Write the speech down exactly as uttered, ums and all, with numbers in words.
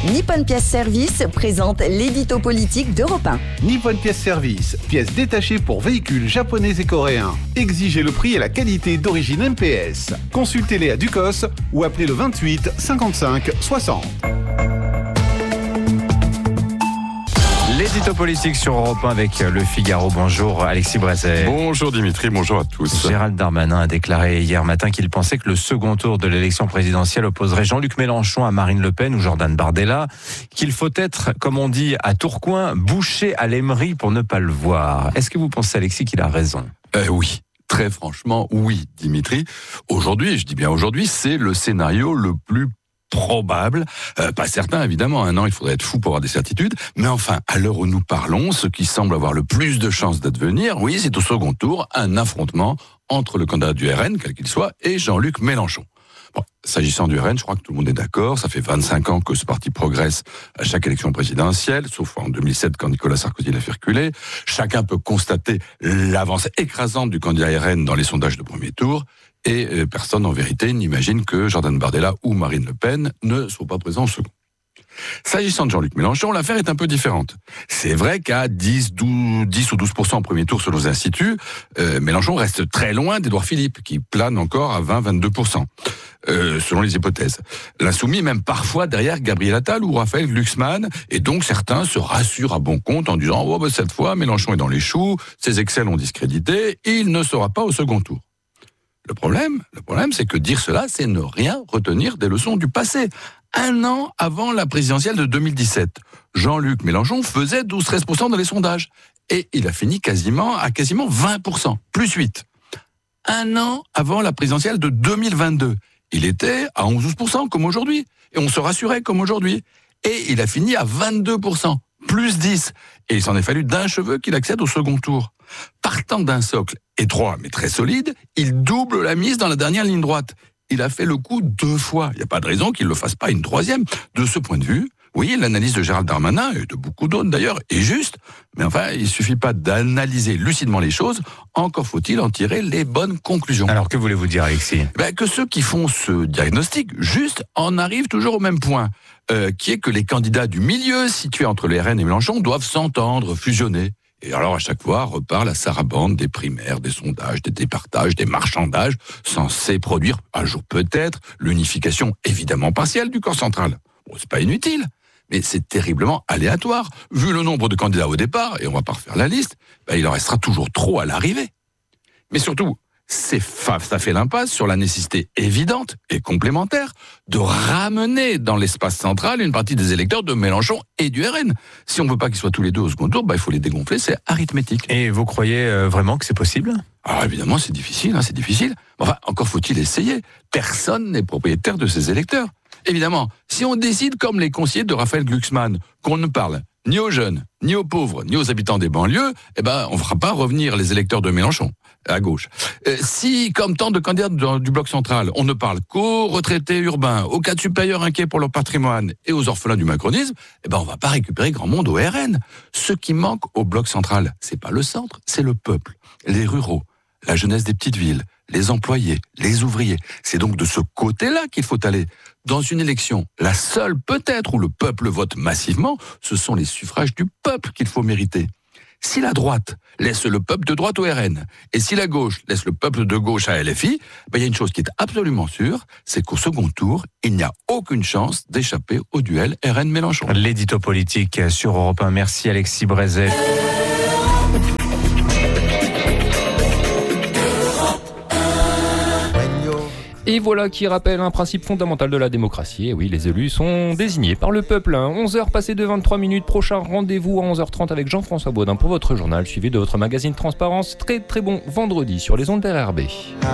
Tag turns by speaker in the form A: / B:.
A: Nippon Pièce Service présente l'édito politique d'Europe un.
B: Nippon Pièce Service, pièces détachées pour véhicules japonais et coréens. Exigez le prix et la qualité d'origine M P S. Consultez-les à Ducos ou appelez le vingt-huit cinquante-cinq soixante.
C: L'édito politique sur Europe un avec Le Figaro. Bonjour Alexis Brézet.
D: Bonjour Dimitri, bonjour à tous.
C: Gérald Darmanin a déclaré hier matin qu'il pensait que le second tour de l'élection présidentielle opposerait Jean-Luc Mélenchon à Marine Le Pen ou Jordan Bardella, qu'il faut être, comme on dit à Tourcoing, bouché à l'émery pour ne pas le voir. Est-ce que vous pensez, Alexis, qu'il a raison ?
D: euh, Oui. Très franchement, oui, Dimitri. Aujourd'hui, et je dis bien aujourd'hui, c'est le scénario le plus probable, euh, pas certain évidemment, un an il faudrait être fou pour avoir des certitudes, mais enfin, à l'heure où nous parlons, ce qui semble avoir le plus de chances d'advenir, oui, c'est au second tour, un affrontement entre le candidat du R N, quel qu'il soit, et Jean-Luc Mélenchon. Bon, s'agissant du R N, je crois que tout le monde est d'accord, ça fait vingt-cinq ans que ce parti progresse à chaque élection présidentielle, sauf en deux mille sept quand Nicolas Sarkozy l'a fait reculer. Chacun peut constater l'avancée écrasante du candidat R N dans les sondages de premier tour, et personne en vérité n'imagine que Jordan Bardella ou Marine Le Pen ne soient pas présents au second. S'agissant de Jean-Luc Mélenchon, l'affaire est un peu différente. C'est vrai qu'à dix, douze, dix ou douze pour cent au premier tour selon les instituts, euh, Mélenchon reste très loin d'Édouard Philippe, qui plane encore à vingt à vingt-deux pour cent, euh, selon les hypothèses. L'insoumis est même parfois derrière Gabriel Attal ou Raphaël Glucksmann, et donc certains se rassurent à bon compte en disant « Oh, bah, cette fois, Mélenchon est dans les choux, ses excès l'ont discrédité, il ne sera pas au second tour ». Le problème, le problème, c'est que dire cela, c'est ne rien retenir des leçons du passé. Un an avant la présidentielle de deux mille dix-sept, Jean-Luc Mélenchon faisait douze à treize pour cent dans les sondages. Et il a fini quasiment à quasiment vingt pour cent, plus huit. Un an avant la présidentielle de deux mille vingt-deux, il était à onze à douze pour cent comme aujourd'hui. Et on se rassurait comme aujourd'hui. Et il a fini à vingt-deux pour cent, plus dix. Et il s'en est fallu d'un cheveu qu'il accède au second tour. Partant d'un socle étroit mais très solide, il double la mise dans la dernière ligne droite. Il a fait le coup deux fois. Il n'y a pas de raison qu'il ne le fasse pas une troisième. De ce point de vue, oui, l'analyse de Gérald Darmanin, et de beaucoup d'autres d'ailleurs, est juste. Mais enfin, il ne suffit pas d'analyser lucidement les choses, encore faut-il en tirer les bonnes conclusions.
C: Alors que voulez-vous dire, Alexis ?
D: Ben, que ceux qui font ce diagnostic, juste, en arrivent toujours au même point, euh, qui est que les candidats du milieu, situés entre le R N et Mélenchon, doivent s'entendre, fusionner. Et alors, à chaque fois, repart la sarabande des primaires, des sondages, des départages, des marchandages, censés produire, un jour peut-être, l'unification évidemment partielle du corps central. Bon, c'est pas inutile, mais c'est terriblement aléatoire. Vu le nombre de candidats au départ, et on va pas refaire la liste, ben, il en restera toujours trop à l'arrivée. Mais surtout, c'est fa- ça fait l'impasse sur la nécessité évidente et complémentaire de ramener dans l'espace central une partie des électeurs de Mélenchon et du R N. Si on ne veut pas qu'ils soient tous les deux au second tour, bah, il faut les dégonfler, c'est arithmétique.
C: Et vous croyez euh, vraiment que c'est possible ?
D: Alors évidemment, c'est difficile, hein, c'est difficile. Enfin, encore faut-il essayer. Personne n'est propriétaire de ses électeurs. Évidemment, si on décide, comme les conseillers de Raphaël Glucksmann, qu'on ne parle ni aux jeunes, ni aux pauvres, ni aux habitants des banlieues, eh ben, on ne fera pas revenir les électeurs de Mélenchon, à gauche. Euh, si, comme tant de candidats du, du bloc central, on ne parle qu'aux retraités urbains, aux cadres supérieurs inquiets pour leur patrimoine et aux orphelins du macronisme, eh ben, on ne va pas récupérer grand monde au R N. Ce qui manque au bloc central, c'est pas le centre, c'est le peuple, les ruraux, la jeunesse des petites villes, les employés, les ouvriers. C'est donc de ce côté-là qu'il faut aller. Dans une élection, la seule peut-être où le peuple vote massivement, ce sont les suffrages du peuple qu'il faut mériter. Si la droite laisse le peuple de droite au R N, et si la gauche laisse le peuple de gauche à L F I, ben, il y a une chose qui est absolument sûre, c'est qu'au second tour, il n'y a aucune chance d'échapper au duel R N-Mélenchon.
C: L'édito politique sur Europe un. Merci Alexis Brézet.
E: Et voilà qui rappelle un principe fondamental de la démocratie. Et oui, les élus sont désignés par le peuple. onze heures passées de vingt-trois minutes. Prochain rendez-vous à onze heures trente avec Jean-François Baudin pour votre journal, suivi de votre magazine Transparence. Très très bon vendredi sur les ondes de R R B.